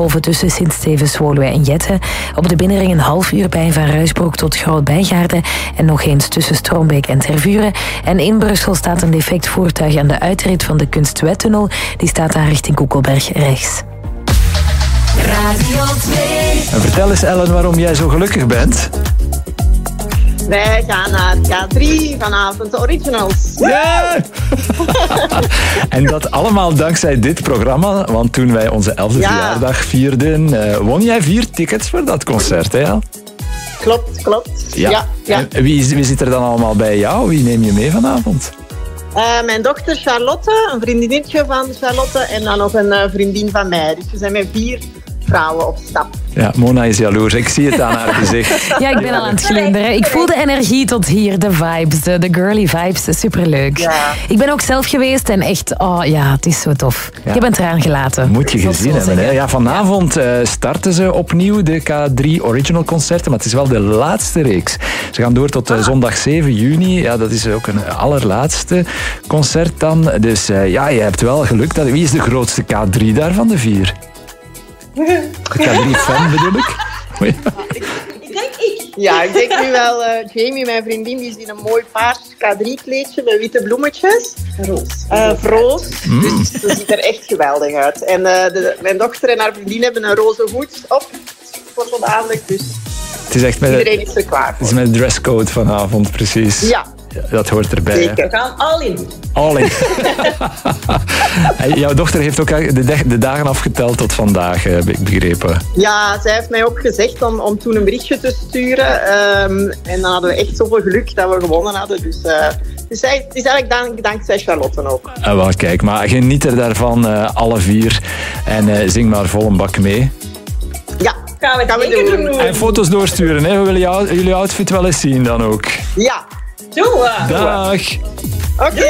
golven tussen Sint-Stevens, Woluwe en Jette. Op de binnenring een half uur bij Van Ruisbroek tot Groot-Bijgaarden en nog eens tussen Stroombeek en Tervuren. En in Brussel staat een defect voertuig aan de uitrit van de Kunstwettunnel. Die staat daar richting Koekelberg rechts. Radio 2. En vertel eens, Ellen, waarom jij zo gelukkig bent. Wij gaan naar K3 vanavond, de Originals. Ja! En dat allemaal dankzij dit programma, want toen wij onze 11e verjaardag vierden, won jij 4 tickets voor dat concert, hè? Klopt. Ja. En wie zit er dan allemaal bij jou? Wie neem je mee vanavond? Mijn dochter Charlotte, een vriendinnetje van Charlotte en dan nog een vriendin van mij. Dus we zijn met 4 vrouwen op stap. Ja, Mona is jaloers. Ik zie het aan haar gezicht. Ja, ik ben al aan het glunderen. Ik voel de energie tot hier, de vibes, de girly vibes. Superleuk. Ja. Ik ben ook zelf geweest en echt, het is zo tof. Ja. Je bent eraan gelaten. Moet je gezien hebben. Hè? Ja, vanavond starten ze opnieuw de K3 Original Concerten, maar het is wel de laatste reeks. Ze gaan door tot zondag 7 juni. Ja, dat is ook een allerlaatste concert dan. Dus je hebt wel geluk. Wie is de grootste K3 daar van de 4? De K3-fan bedoel ik? Ik denk ik. Ja, ik denk nu wel Jamie, mijn vriendin, die is in een mooi paars K3-kleedje met witte bloemetjes. Roos. Dus ze ziet er echt geweldig uit. En mijn dochter en haar vriendin hebben een roze hoed op voor vanavond. Dus het is echt iedereen is er klaar voor. Het is met dresscode vanavond, precies. Ja. Dat hoort erbij. Zeker. We gaan all in. All in. Jouw dochter heeft ook de dagen afgeteld tot vandaag, heb ik begrepen. Ja, zij heeft mij ook gezegd om toen een berichtje te sturen. En dan hadden we echt zoveel geluk dat we gewonnen hadden. Dus het is eigenlijk dankzij Charlotte ook. Wel, kijk, maar geniet er daarvan, alle 4. En zing maar vol een bak mee. Ja, gaan we doen. En foto's doorsturen, hè. We willen jullie outfit wel eens zien dan ook. Ja. Doe. Dag. Oké.